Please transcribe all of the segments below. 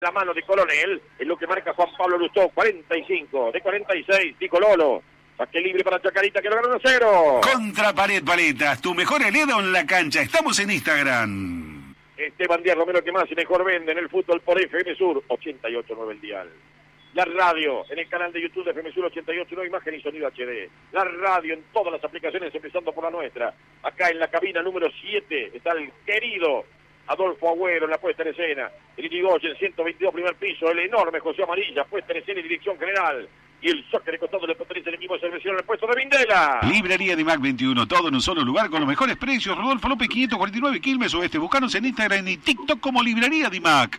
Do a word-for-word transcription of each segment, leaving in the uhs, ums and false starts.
La mano de Coronel, es lo que marca Juan Pablo Lustó, cuarenta y cinco, de cuarenta y seis, dijo Lolo. Saque libre para Chacarita, que lo ganó a cero. Contra Pared Paletas, tu mejor helado en la cancha. Estamos en Instagram. Esteban Díaz Romero, que más y mejor vende en el fútbol por F M Sur, ochenta y ocho nueve el dial. La radio, en el canal de YouTube de F M Sur ochenta y ocho nueve, imagen y sonido H D. La radio en todas las aplicaciones, empezando por la nuestra. Acá en la cabina número siete está el querido Adolfo Agüero en la puesta en escena. El Irigoyen, ciento veintidós, primer piso. El enorme José Amarilla, puesta en escena y dirección general. Y el soccer de costado le pertenece al equipo de cervecero en el puesto de Vindela. Librería Dimac veintiuno, todo en un solo lugar con los mejores precios. Rodolfo López quinientos cuarenta y nueve, Quilmes Oeste. Búscanos en Instagram y TikTok como Librería Dimac.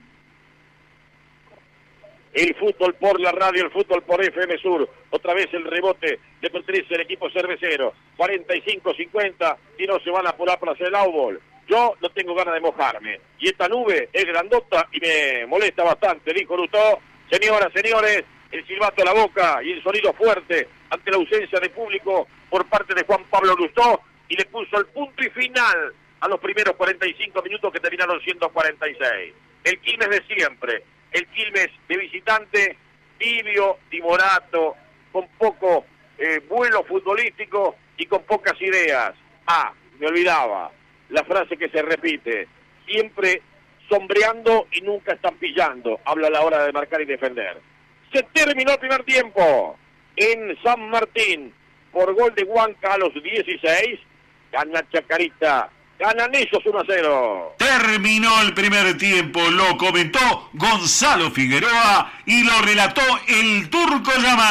El fútbol por la radio, el fútbol por F M Sur. Otra vez el rebote le pertenece al equipo cervecero. cuarenta y cinco cincuenta y no se van a apurar para hacer el outball. Yo no tengo ganas de mojarme. Y esta nube es grandota y me molesta bastante, dijo Lustó. Señoras, señores, el silbato a la boca y el sonido fuerte ante la ausencia de público por parte de Juan Pablo Lustó, y le puso el punto y final a los primeros cuarenta y cinco minutos que terminaron siendo cuarenta y seis. El Quilmes de siempre, el Quilmes de visitante, tibio, timorato, con poco eh, vuelo futbolístico y con pocas ideas. Ah, me olvidaba, la frase que se repite, siempre sombreando y nunca estampillando, habla a la hora de marcar y defender. Se terminó el primer tiempo en San Martín por gol de Huanca a los dieciséis. Gana Chacarita, ganan ellos uno a cero. Terminó el primer tiempo, lo comentó Gonzalo Figueroa y lo relató el Turco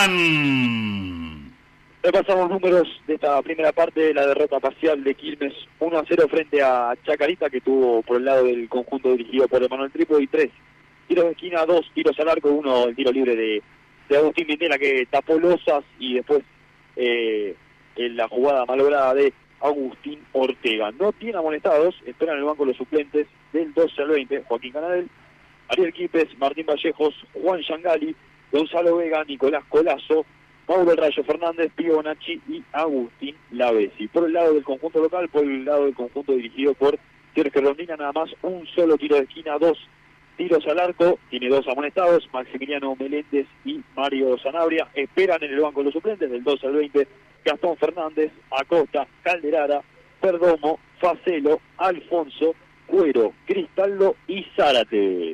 Yaman. Repasamos números de esta primera parte de la derrota parcial de Quilmes, uno a cero frente a Chacarita, que tuvo por el lado del conjunto dirigido por Emanuel Trípodi tres tiros de esquina, dos tiros al arco, uno el tiro libre de, de Agustín Vindela, que tapó losas, y después eh, en la jugada malograda de Agustín Ortega. No tiene amonestados, esperan el banco los suplentes del doce al veinte, Joaquín Canadel, Ariel Quipes, Martín Vallejos, Juan Yangali, Gonzalo Vega, Nicolás Colazo, Mauro El Rayo Fernández, Pío Bonacci y Agustín Lavesi. Por el lado del conjunto local, por el lado del conjunto dirigido por Sergio Rondina, nada más un solo tiro de esquina, dos tiros al arco, tiene dos amonestados, Maximiliano Meléndez y Mario Sanabria. Esperan en el banco los suplentes del doce al veinte, Gastón Fernández, Acosta, Calderara, Perdomo, Facelo, Alfonso, Cuero, Cristaldo y Zárate.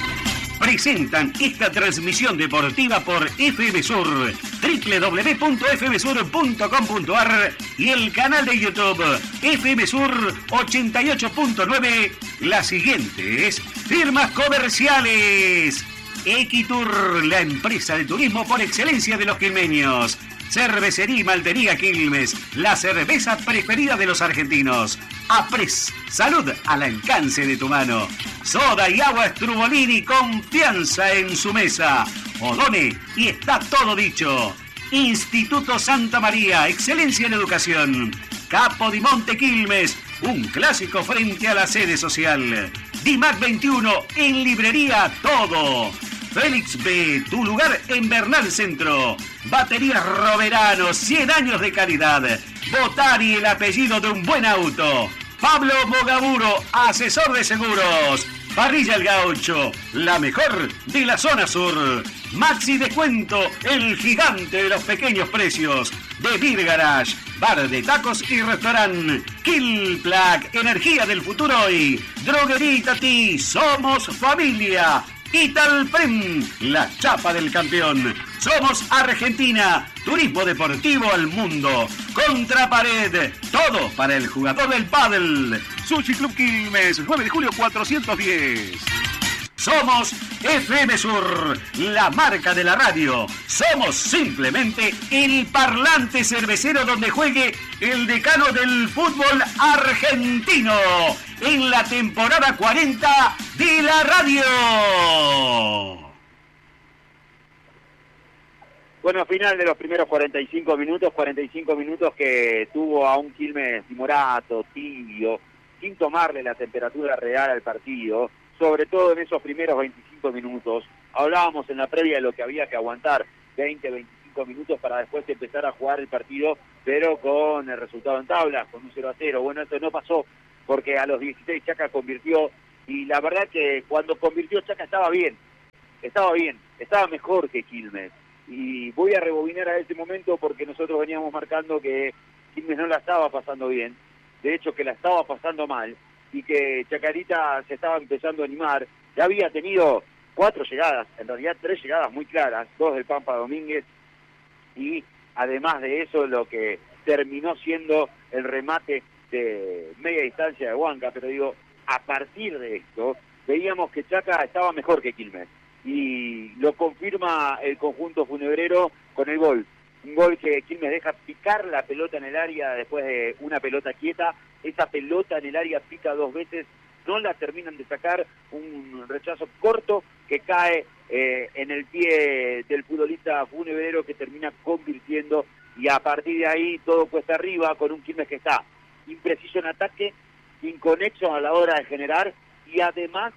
Presentan esta transmisión deportiva por F M Sur, doble u doble u doble u punto f m sur punto com punto a r y el canal de YouTube F M Sur ochenta y ocho punto nueve. Las siguientes firmas comerciales: Equitur, la empresa de turismo por excelencia de los quilmeños. Cervecería y Maltería Quilmes, la cerveza preferida de los argentinos. Apres, salud al alcance de tu mano. Soda y agua Strubolini, confianza en su mesa. Odone, y está todo dicho. Instituto Santa María, excelencia en educación. Capo di Monte Quilmes, un clásico frente a la sede social. Dimac veintiuno, en librería todo. Félix B, tu lugar en Bernal Centro. Baterías Roverano, cien años de calidad. Botari, el apellido de un buen auto. Pablo Bogaburo, asesor de seguros. Parrilla El Gaucho, la mejor de la zona sur. Maxi Descuento, el gigante de los pequeños precios. De Beer Garage, bar de tacos y restaurante. Kill Plaque, energía del futuro hoy. Droguería Tati, somos familia. Italprem, la chapa del campeón. Somos Argentina, turismo deportivo al mundo. Contrapared, todo para el jugador del pádel. Sushi Club Quilmes, nueve de julio cuatrocientos diez. Somos F M Sur, la marca de la radio. Somos simplemente el parlante cervecero donde juegue el decano del fútbol argentino en la temporada cuarenta de la radio. Bueno, final de los primeros cuarenta y cinco minutos, cuarenta y cinco minutos que tuvo a un Quilmes timorato, tibio, sin tomarle la temperatura real al partido, sobre todo en esos primeros veinticinco minutos. Hablábamos en la previa de lo que había que aguantar, veinte, veinticinco minutos para después empezar a jugar el partido, pero con el resultado en tabla, con un cero a cero. Bueno, esto no pasó, porque a los dieciséis Chaca convirtió, y la verdad que cuando convirtió Chaca estaba bien, estaba bien, estaba mejor que Quilmes. Y voy a rebobinar a ese momento porque nosotros veníamos marcando que Quilmes no la estaba pasando bien, de hecho que la estaba pasando mal, y que Chacarita se estaba empezando a animar. Ya había tenido cuatro llegadas, en realidad tres llegadas muy claras, dos del Pampa Domínguez, y además de eso lo que terminó siendo el remate de media distancia de Huanca. Pero digo, a partir de esto, veíamos que Chaca estaba mejor que Quilmes, y lo confirma el conjunto funebrero con el gol. Un gol que Quilmes deja picar la pelota en el área después de una pelota quieta. Esa pelota en el área pica dos veces, no la terminan de sacar, un rechazo corto que cae eh, en el pie del futbolista funebrero, que termina convirtiendo, y a partir de ahí todo cuesta arriba con un Quilmes que está impreciso en ataque, inconexo a la hora de generar, y además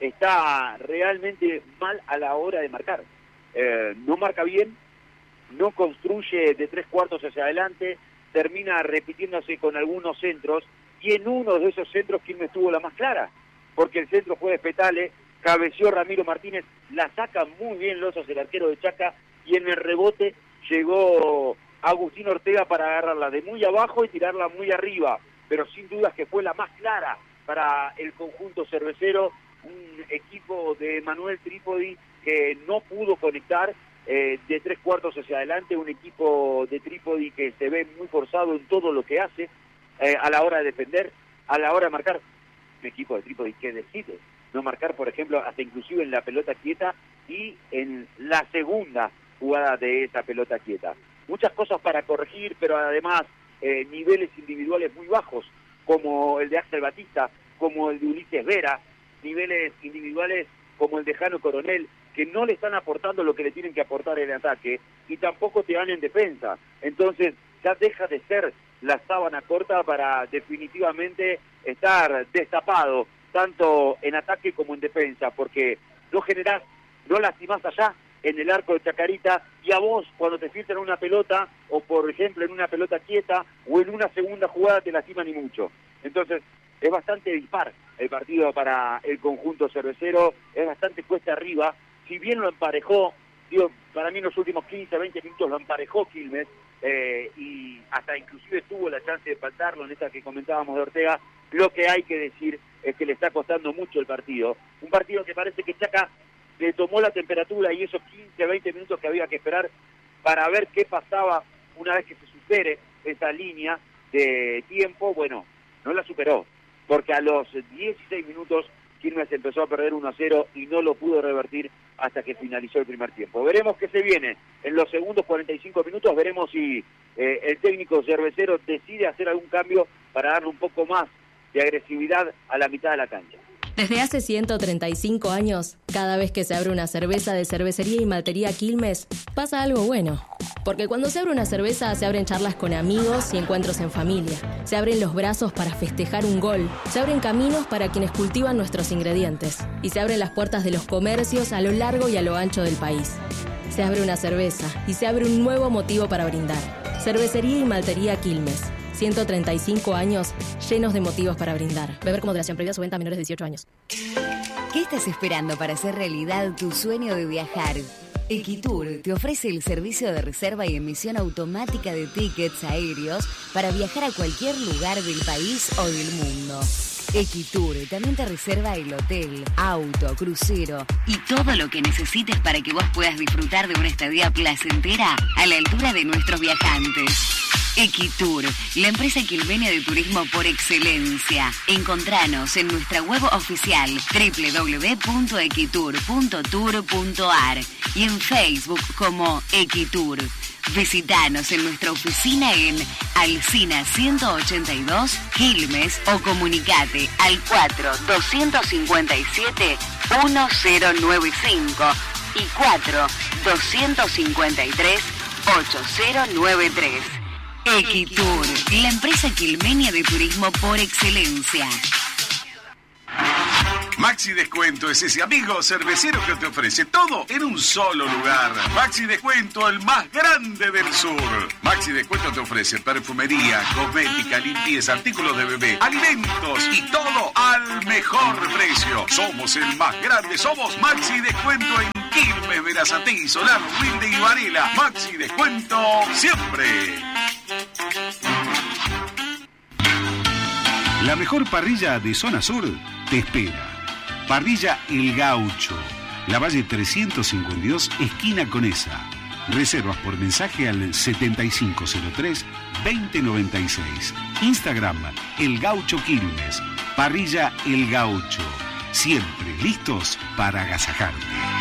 está realmente mal a la hora de marcar. Eh, no marca bien, no construye de tres cuartos hacia adelante, termina repitiéndose con algunos centros, y en uno de esos centros Quilmes tuvo la más clara, porque el centro fue de Petale, cabeció Ramiro Martínez, la saca muy bien Lozas, el arquero de Chaca, y en el rebote llegó Agustín Ortega para agarrarla de muy abajo y tirarla muy arriba, pero sin dudas que fue la más clara para el conjunto cervecero, un equipo de Manuel Trípodi que no pudo conectar eh, de tres cuartos hacia adelante, un equipo de Trípodi que se ve muy forzado en todo lo que hace, eh, a la hora de defender, a la hora de marcar, un equipo de Trípodi que decide no marcar, por ejemplo, hasta inclusive en la pelota quieta y en la segunda jugada de esa pelota quieta. Muchas cosas para corregir, pero además eh, niveles individuales muy bajos, como el de Axel Batista, como el de Ulises Vera, niveles individuales como el de Jano Coronel, que no le están aportando lo que le tienen que aportar en ataque, y tampoco te dan en defensa. Entonces ya deja de ser la sábana corta para definitivamente estar destapado, tanto en ataque como en defensa, porque no generás, no lastimás allá en el arco de Chacarita, y a vos cuando te filtran una pelota, o por ejemplo en una pelota quieta, o en una segunda jugada te lastiman y mucho. Entonces es bastante dispar el partido para el conjunto cervecero, es bastante cuesta arriba, si bien lo emparejó, digo, para mí en los últimos quince, veinte minutos lo emparejó Quilmes, eh, y hasta inclusive tuvo la chance de faltarlo en esta que comentábamos de Ortega. Lo que hay que decir es que le está costando mucho el partido, un partido que parece que Chaca le tomó la temperatura, y esos quince, veinte minutos que había que esperar para ver qué pasaba una vez que se supere esa línea de tiempo, bueno, no la superó, porque a los dieciséis minutos Quilmes empezó a perder uno a cero y no lo pudo revertir hasta que finalizó el primer tiempo. Veremos qué se viene en los segundos cuarenta y cinco minutos, veremos si eh, el técnico cervecero decide hacer algún cambio para darle un poco más de agresividad a la mitad de la cancha. Desde hace ciento treinta y cinco años, cada vez que se abre una cerveza de Cervecería y Maltería Quilmes, pasa algo bueno. Porque cuando se abre una cerveza, se abren charlas con amigos y encuentros en familia. Se abren los brazos para festejar un gol. Se abren caminos para quienes cultivan nuestros ingredientes. Y se abren las puertas de los comercios a lo largo y a lo ancho del país. Se abre una cerveza y se abre un nuevo motivo para brindar. Cervecería y Maltería Quilmes. ciento treinta y cinco años llenos de motivos para brindar. Beber con moderación, previa su venta a menores de dieciocho años. ¿Qué estás esperando para hacer realidad tu sueño de viajar? Equitur te ofrece el servicio de reserva y emisión automática de tickets aéreos para viajar a cualquier lugar del país o del mundo. Equitur también te reserva el hotel, auto, crucero y todo lo que necesites para que vos puedas disfrutar de una estadía placentera a la altura de nuestros viajantes. Equitur, la empresa quilmenia de turismo por excelencia. Encontranos en nuestra web oficial doble u doble u doble u punto equitur punto tour punto a r y en Facebook como Equitur. Visítanos en nuestra oficina en Alsina ciento ochenta y dos, Quilmes, o comunicate al cuatro dos cinco siete uno cero nueve cinco y cuatro dos cinco tres ocho cero nueve tres. Equitur, la empresa quilmenia de turismo por excelencia. Maxi Descuento es ese amigo cervecero que te ofrece todo en un solo lugar. Maxi Descuento, el más grande del sur. Maxi Descuento te ofrece perfumería, cosmética, limpieza, artículos de bebé, alimentos y todo al mejor precio. Somos el más grande, somos Maxi Descuento en Quilmes, Verazategui, Solar, Wilde y Varela. Maxi descuento siempre. La mejor parrilla de Zona Sur te espera. Parrilla El Gaucho, La Valle trescientos cincuenta y dos, esquina Conesa. Reservas por mensaje al setenta y cinco cero tres, veinte noventa y seis. Instagram, El Gaucho Quilmes. Parrilla El Gaucho. Siempre listos para agasajarte.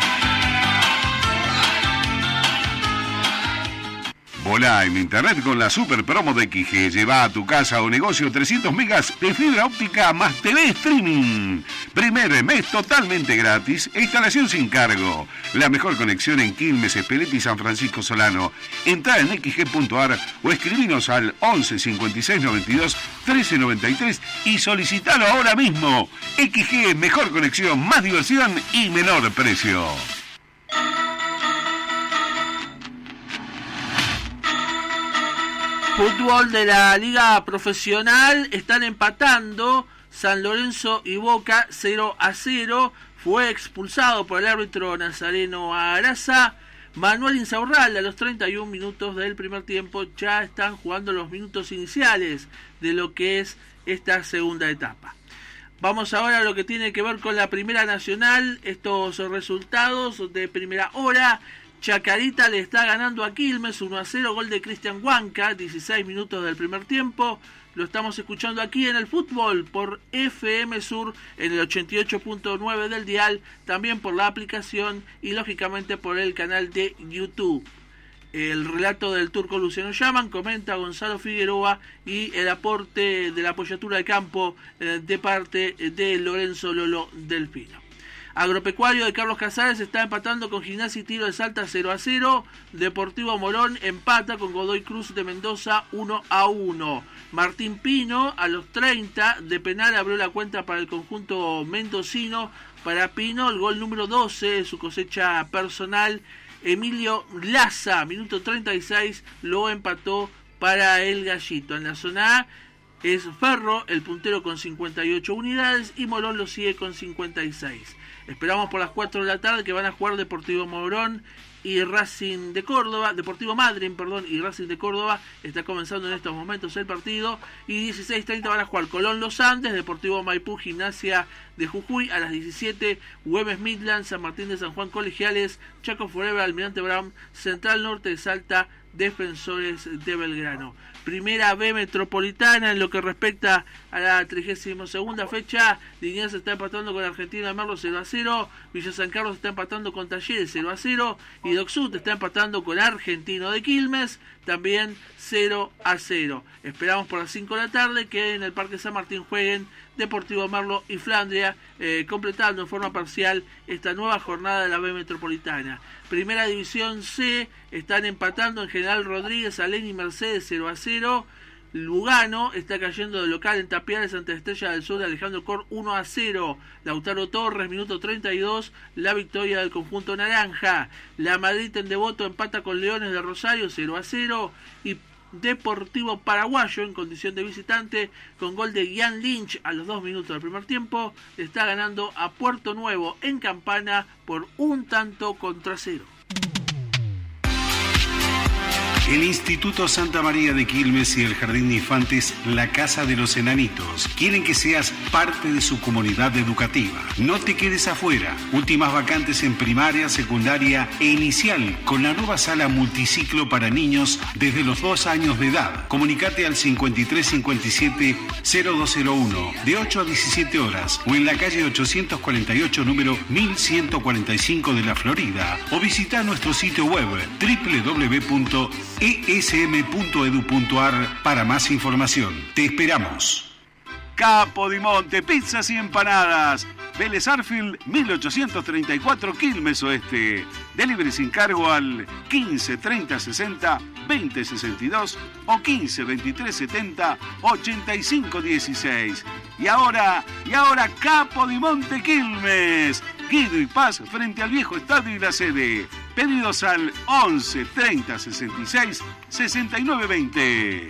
Volá en internet con la super promo de X G. Lleva a tu casa o negocio trescientos megas de fibra óptica más T V streaming. Primer mes totalmente gratis e instalación sin cargo. La mejor conexión en Quilmes, Espeleta y San Francisco Solano. Entrá en equis ge punto a r o escribinos al once cincuenta y seis noventa y dos trece noventa y tres y solicitalo ahora mismo. X G, mejor conexión, más diversión y menor precio. Fútbol de la Liga Profesional, están empatando San Lorenzo y Boca cero a cero. Fue expulsado por el árbitro Nazareno Araza. Manuel Insaurralde a los treinta y un minutos del primer tiempo. Ya están jugando los minutos iniciales de lo que es esta segunda etapa. Vamos ahora a lo que tiene que ver con la Primera Nacional. Estos resultados de primera hora. Chacarita le está ganando a Quilmes uno a cero, gol de Cristian Huanca, dieciséis minutos del primer tiempo. Lo estamos escuchando aquí en el fútbol por F M Sur en el ochenta y ocho punto nueve del dial, también por la aplicación y lógicamente por el canal de YouTube. El relato del turco Luciano Llaman, comenta Gonzalo Figueroa y el aporte de la apoyatura de campo eh, de parte de Lorenzo Lolo Delfino. Agropecuario de Carlos Casares está empatando con Gimnasia y Tiro de Salta cero a cero. Deportivo Morón empata con Godoy Cruz de Mendoza uno a uno. Martín Pino a los treinta de penal abrió la cuenta para el conjunto mendocino. Para Pino el gol número doce de su cosecha personal. Emilio Laza, minuto treinta y seis, lo empató para el Gallito. En la zona A es Ferro el puntero con cincuenta y ocho unidades y Morón lo sigue con cincuenta y seis. Esperamos por las cuatro de la tarde que van a jugar Deportivo Morón y Racing de Córdoba, Deportivo Madryn, perdón, y Racing de Córdoba. Está comenzando en estos momentos el partido. Y dieciséis treinta van a jugar Colón Los Andes, Deportivo Maipú, Gimnasia de Jujuy. A las diecisiete, Güemes Midland, San Martín de San Juan Colegiales, Chaco Forever, Almirante Brown, Central Norte de Salta, Defensores de Belgrano. Primera B Metropolitana en lo que respecta a la trigésima segunda fecha. Liniers está empatando con Argentina de Merlo cero a cero. Villa San Carlos está empatando con Talleres cero a cero. Y Docsud está empatando con Argentino de Quilmes también cero a cero. Esperamos por las cinco de la tarde que en el Parque San Martín jueguen Deportivo Merlo y Flandria, eh, completando en forma parcial esta nueva jornada de la B Metropolitana. Primera División C, están empatando en General Rodríguez, Alén y Mercedes cero a cero. Lugano está cayendo de local en Tapiales ante Estrella del Sur de Alejandro Cor uno a cero. Lautaro Torres, minuto treinta y dos, la victoria del conjunto naranja. La Madrid en Devoto empata con Leones de Rosario cero a cero. Y Deportivo Paraguayo en condición de visitante con gol de Ian Lynch a los dos minutos del primer tiempo está ganando a Puerto Nuevo en Campana por un tanto contra cero. El Instituto Santa María de Quilmes y el Jardín de Infantes La Casa de los Enanitos quieren que seas parte de su comunidad educativa. No te quedes afuera. Últimas vacantes en primaria, secundaria e inicial con la nueva sala multiciclo para niños desde los dos años de edad. Comunicate al cincuenta y tres cincuenta y siete cero dos cero uno de ocho a diecisiete horas o en la calle ochocientos cuarenta y ocho número mil ciento cuarenta y cinco de la Florida o visita nuestro sitio web doble u doble u doble u punto e s m punto edu punto a r para más información. Te esperamos. Capo di Monte, pizzas y empanadas. Vélez Arfield, mil ochocientos treinta y cuatro, Quilmes Oeste. Delivery sin cargo al quince treinta sesenta veinte sesenta y dos o quince veintitrés setenta ochenta y cinco dieciséis. Y ahora, y ahora Capo di Monte Quilmes. Guido y Paz frente al viejo estadio y la sede. Pedidos al once treinta sesenta y seis sesenta y nueve veinte.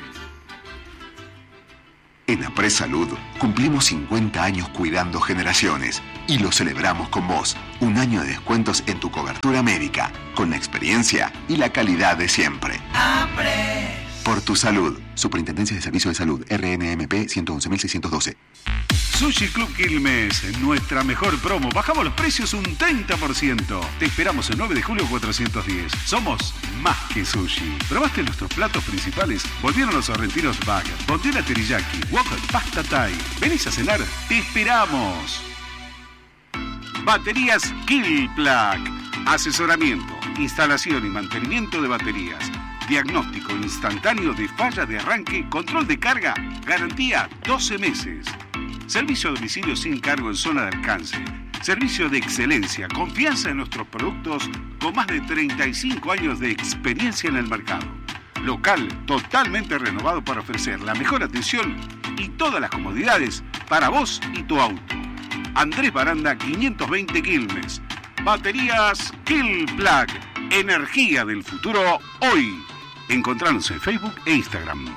En Apres Salud cumplimos cincuenta años cuidando generaciones. Y lo celebramos con vos. Un año de descuentos en tu cobertura médica, con la experiencia y la calidad de siempre. Apres. Por tu salud. Superintendencia de Servicios de Salud. R N M P ciento once mil seiscientos doce. Sushi Club Quilmes, nuestra mejor promo. Bajamos los precios un treinta por ciento. Te esperamos el nueve de julio cuatrocientos diez. Somos más que sushi. ¿Probaste nuestros platos principales? Volvieron los sorrentinos bag, bondiola teriyaki, wok, pasta thai. ¿Venís a cenar? ¡Te esperamos! Baterías Killplug. Asesoramiento, instalación y mantenimiento de baterías. Diagnóstico instantáneo de falla de arranque, control de carga, garantía doce meses. Servicio a domicilio sin cargo en zona de alcance. Servicio de excelencia, confianza en nuestros productos con más de treinta y cinco años de experiencia en el mercado. Local totalmente renovado para ofrecer la mejor atención y todas las comodidades para vos y tu auto. Andrés Baranda quinientos veinte Quilmes. Baterías Killplug. Energía del futuro hoy. Encontranos en Facebook e Instagram.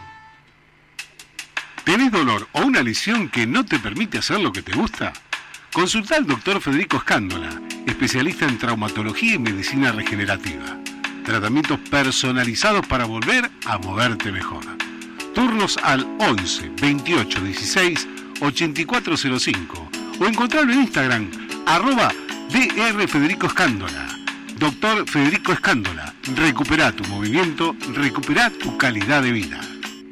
¿Tenés dolor o una lesión que no te permite hacer lo que te gusta? Consulta al doctor Federico Escándola, especialista en traumatología y medicina regenerativa. Tratamientos personalizados para volver a moverte mejor. Turnos al once, veintiocho, dieciséis, ochenta y cuatro cero cinco o encontrarlo en Instagram, arroba D R Federico Escándola. Doctor Federico Escándola, recupera tu movimiento, recupera tu calidad de vida.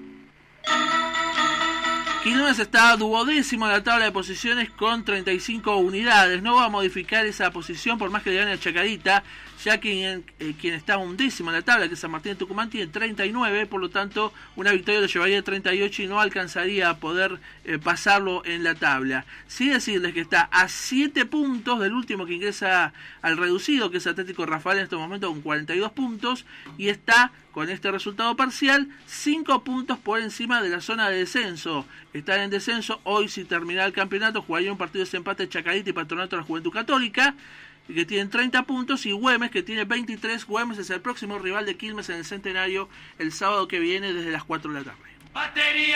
Quilmes está duodécimo en la tabla de posiciones con treinta y cinco unidades. No va a modificar esa posición por más que le gane a Chacarita, ya que eh, quien está undécimo en la tabla, que es San Martín de Tucumán, tiene treinta y nueve, por lo tanto una victoria lo llevaría de treinta y ocho y no alcanzaría a poder eh, pasarlo en la tabla. Sí decirles que está a siete puntos del último que ingresa al reducido, que es Atlético Rafael en este momento con cuarenta y dos puntos, y está con este resultado parcial cinco puntos por encima de la zona de descenso. Están en descenso, hoy si termina el campeonato jugaría un partido de desempate Chacarita y Patronato de la Juventud Católica, que tienen treinta puntos, y Güemes, que tiene veintitrés. Güemes es el próximo rival de Quilmes en el Centenario el sábado que viene desde las cuatro de la tarde. Batería.